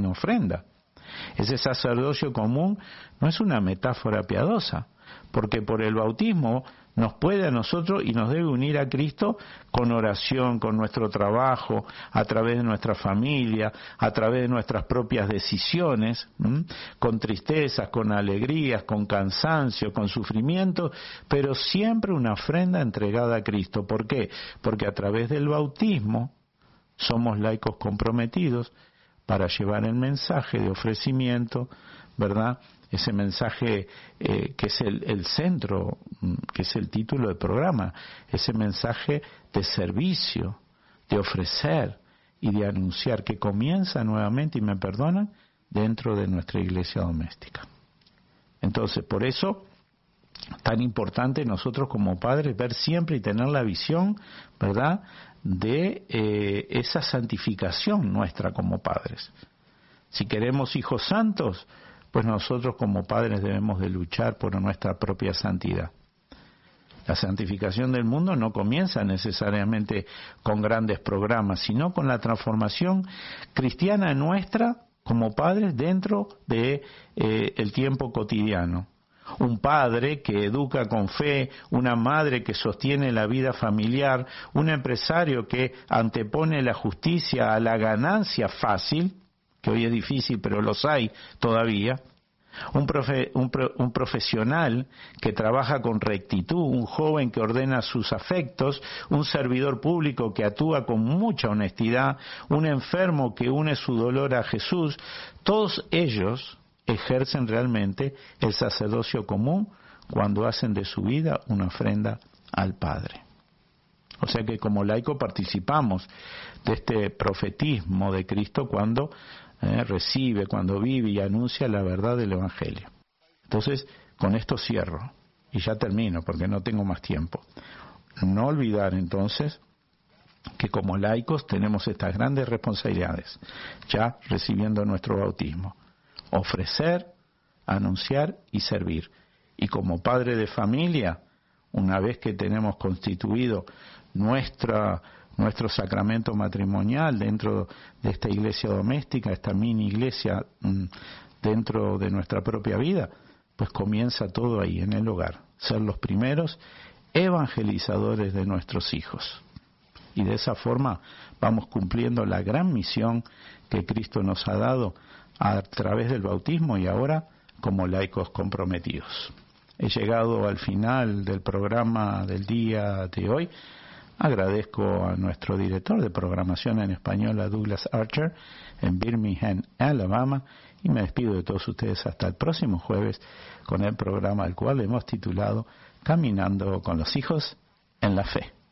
una ofrenda. Ese sacerdocio común no es una metáfora piadosa, porque por el bautismo nos puede a nosotros y nos debe unir a Cristo con oración, con nuestro trabajo, a través de nuestra familia, a través de nuestras propias decisiones, con tristezas, con alegrías, con cansancio, con sufrimiento, pero siempre una ofrenda entregada a Cristo. ¿Por qué? Porque a través del bautismo somos laicos comprometidos para llevar el mensaje de ofrecimiento, ¿verdad? Ese mensaje que es el centro, que es el título del programa, ese mensaje de servicio, de ofrecer y de anunciar, que comienza nuevamente, y me perdonan, dentro de nuestra iglesia doméstica. Entonces, por eso, tan importante nosotros como padres ver siempre y tener la visión, ¿verdad?, de esa santificación nuestra como padres. Si queremos hijos santos, pues nosotros como padres debemos de luchar por nuestra propia santidad. La santificación del mundo no comienza necesariamente con grandes programas, sino con la transformación cristiana nuestra como padres dentro de el tiempo cotidiano. Un padre que educa con fe, una madre que sostiene la vida familiar, un empresario que antepone la justicia a la ganancia fácil, que hoy es difícil, pero los hay todavía, un profesional que trabaja con rectitud, un joven que ordena sus afectos, un servidor público que actúa con mucha honestidad, un enfermo que une su dolor a Jesús, todos ellos ejercen realmente el sacerdocio común cuando hacen de su vida una ofrenda al Padre. O sea que como laico participamos de este profetismo de Cristo cuando recibe, cuando vive y anuncia la verdad del Evangelio. Entonces, con esto cierro y ya termino porque no tengo más tiempo. No olvidar entonces que como laicos tenemos estas grandes responsabilidades, ya recibiendo nuestro bautismo: ofrecer, anunciar y servir. Y como padre de familia, una vez que tenemos constituido nuestro sacramento matrimonial dentro de esta iglesia doméstica, esta mini iglesia dentro de nuestra propia vida, pues comienza todo ahí, en el hogar, ser los primeros evangelizadores de nuestros hijos. Y de esa forma vamos cumpliendo la gran misión que Cristo nos ha dado a través del bautismo y ahora como laicos comprometidos. He llegado al final del programa del día de hoy. Agradezco a nuestro director de programación en español, a Douglas Archer, en Birmingham, Alabama, y me despido de todos ustedes hasta el próximo jueves con el programa al cual hemos titulado Caminando con los hijos en la Fe.